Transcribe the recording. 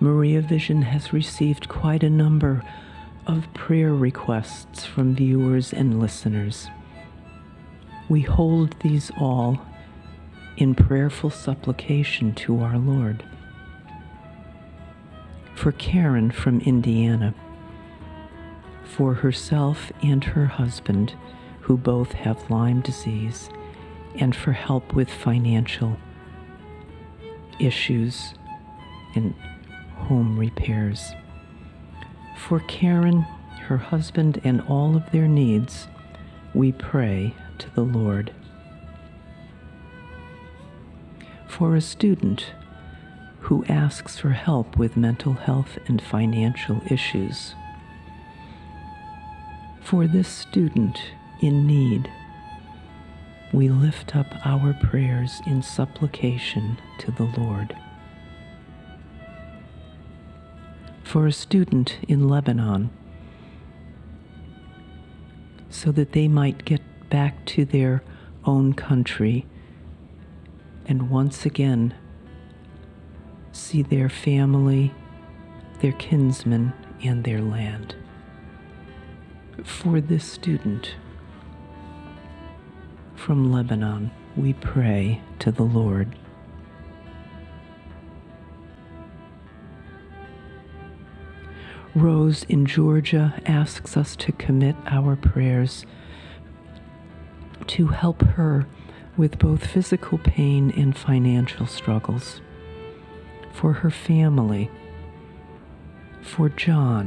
Maria Vision has received quite a number of prayer requests from viewers and listeners. We hold these all in prayerful supplication to our Lord. For Karen from Indiana, for herself and her husband, who both have Lyme disease, and for help with financial issues and home repairs. For Karen, her husband, and all of their needs, we pray to the Lord. For a student who asks for help with mental health and financial issues. For this student in need, we lift up our prayers in supplication to the Lord. For a student in Lebanon, so that they might get back to their own country and once again see their family, their kinsmen, and their land. For this student from Lebanon, we pray to the Lord. Rose in Georgia asks us to commit our prayers to help her with both physical pain and financial struggles, for her family, for John,